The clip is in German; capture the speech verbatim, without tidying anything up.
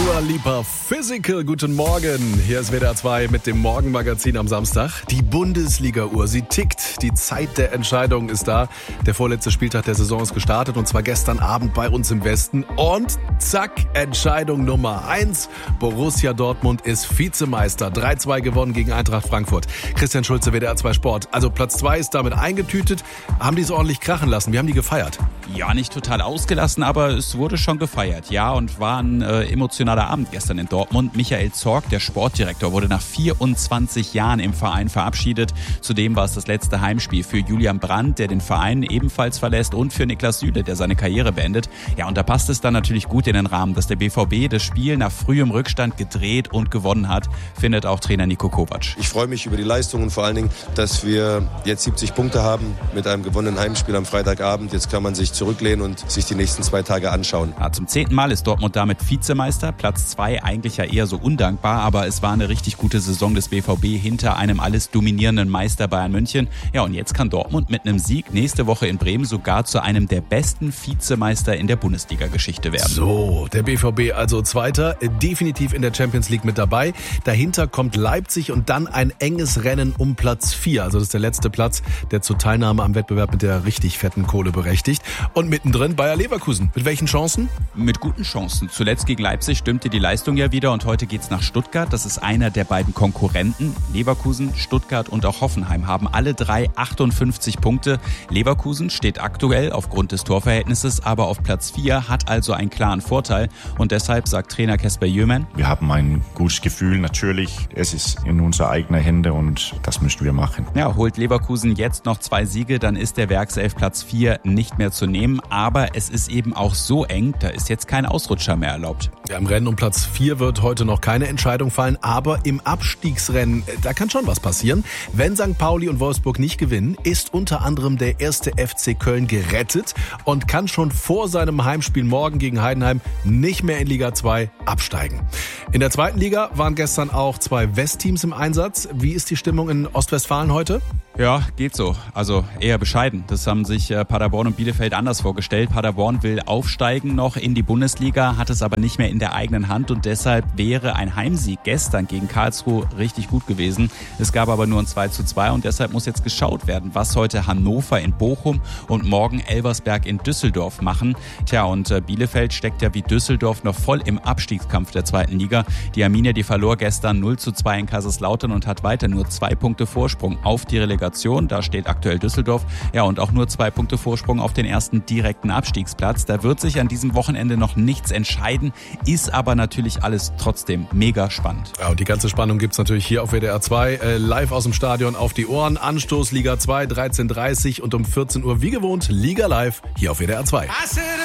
Dua Lipa Physical, guten Morgen. Hier ist W D R zwei mit dem Morgenmagazin am Samstag. Die Bundesliga-Uhr, sie tickt. Die Zeit der Entscheidung ist da. Der vorletzte Spieltag der Saison ist gestartet und zwar gestern Abend bei uns im Westen. Und zack, Entscheidung Nummer eins. Borussia Dortmund ist Vizemeister. drei zwei gewonnen gegen Eintracht Frankfurt. Christian Schulze, W D R zwei Sport. Also Platz zwei ist damit eingetütet. Haben die es ordentlich krachen lassen? Wir haben die gefeiert. Ja, nicht total ausgelassen, aber es wurde schon gefeiert. Ja, und war ein äh, emotionaler Abend gestern in Dortmund. Michael Zorc, der Sportdirektor, wurde nach vierundzwanzig Jahren im Verein verabschiedet. Zudem war es das letzte Heimspiel für Julian Brandt, der den Verein ebenfalls verlässt, und für Niklas Süle, der seine Karriere beendet. Ja, und da passt es dann natürlich gut in den Rahmen, dass der B V B das Spiel nach frühem Rückstand gedreht und gewonnen hat, findet auch Trainer Niko Kovac. Ich freue mich über die Leistung und vor allen Dingen, dass wir jetzt siebzig Punkte haben mit einem gewonnenen Heimspiel am Freitagabend. Jetzt kann man sich zurücklehnen und sich die nächsten zwei Tage anschauen. Ja, zum zehnten Mal ist Dortmund damit Vizemeister. Platz zwei eigentlich ja eher so undankbar, aber es war eine richtig gute Saison des B V B hinter einem alles dominierenden Meister Bayern München. Ja, und jetzt kann Dortmund mit einem Sieg nächste Woche in Bremen sogar zu einem der besten Vizemeister in der Bundesliga-Geschichte werden. So, der B V B also Zweiter, definitiv in der Champions League mit dabei. Dahinter kommt Leipzig und dann ein enges Rennen um Platz vier. Also das ist der letzte Platz, der zur Teilnahme am Wettbewerb mit der richtig fetten Kohle berechtigt. Und mittendrin Bayer Leverkusen. Mit welchen Chancen? Mit guten Chancen. Zuletzt gegen Leipzig stimmte die Leistung ja wieder und heute geht's nach Stuttgart. Das ist einer der beiden Konkurrenten. Leverkusen, Stuttgart und auch Hoffenheim haben alle drei achtundfünfzig Punkte. Leverkusen steht aktuell aufgrund des Torverhältnisses aber auf Platz vier, hat also einen klaren Vorteil. Und deshalb sagt Trainer Kasper Jömen: Wir haben ein gutes Gefühl, natürlich. Es ist in unserer eigenen Hände und das müssen wir machen. Ja, holt Leverkusen jetzt noch zwei Siege, dann ist der Werkself Platz vier nicht mehr zu nehmen. Aber es ist eben auch so eng, da ist jetzt kein Ausrutscher mehr erlaubt. Ja, im Rennen um Platz vier wird heute noch keine Entscheidung fallen, aber im Abstiegsrennen, da kann schon was passieren. Wenn Sankt Pauli und Wolfsburg nicht gewinnen, ist unter anderem der erste F C Köln gerettet und kann schon vor seinem Heimspiel morgen gegen Heidenheim nicht mehr in Liga zwei absteigen. In der zweiten Liga waren gestern auch zwei Westteams im Einsatz. Wie ist die Stimmung in Ostwestfalen heute? Ja, geht so. Also eher bescheiden. Das haben sich äh, Paderborn und Bielefeld anders vorgestellt. Paderborn will aufsteigen noch in die Bundesliga, hat es aber nicht mehr in der eigenen Hand und deshalb wäre ein Heimsieg gestern gegen Karlsruhe richtig gut gewesen. Es gab aber nur ein zwei zu zwei und deshalb muss jetzt geschaut werden, was heute Hannover in Bochum und morgen Elversberg in Düsseldorf machen. Tja, und äh, Bielefeld steckt ja wie Düsseldorf noch voll im Abstiegskampf der zweiten Liga. Die Arminia, die verlor gestern null zu zwei in Kaiserslautern und hat weiter nur zwei Punkte Vorsprung auf die Relegation. Da steht aktuell Düsseldorf. Ja, und auch nur zwei Punkte Vorsprung auf den ersten direkten Abstiegsplatz. Da wird sich an diesem Wochenende noch nichts entscheiden, ist aber natürlich alles trotzdem mega spannend. Ja, und die ganze Spannung gibt's natürlich hier auf W D R zwei, äh, live aus dem Stadion auf die Ohren. Anstoß Liga zwei, dreizehn Uhr dreißig und um vierzehn Uhr wie gewohnt Liga Live hier auf W D R zwei.